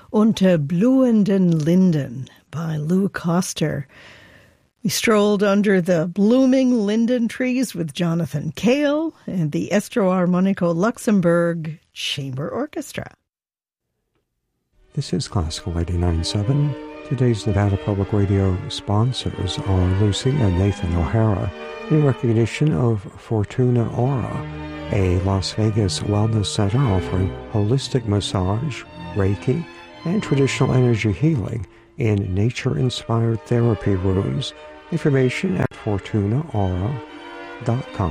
Unter blühenden Linden by Lou Koster. We strolled under the blooming linden trees with Jonathan Cale and the Estro Armonico Luxembourg Chamber Orchestra. This is Classical 89.7. Today's Nevada Public Radio sponsors are Lucy and Nathan O'Hara in recognition of Fortuna Aura, a Las Vegas wellness center offering holistic massage, Reiki, and traditional energy healing in nature-inspired therapy rooms. Information at fortunaaura.com.